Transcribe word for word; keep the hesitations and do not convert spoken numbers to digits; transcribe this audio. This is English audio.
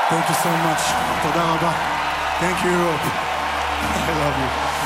Thank you so much. תודה רבה. Thank you, Europe. I love you.